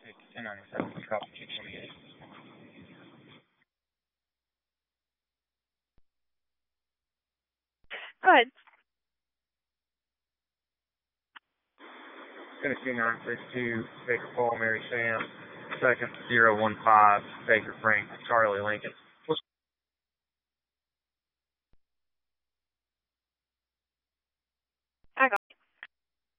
1097, drop 228. Go ahead. Tennessee 962, Baker Paul, Mary Sam, second 015, Baker Frank, Charlie Lincoln.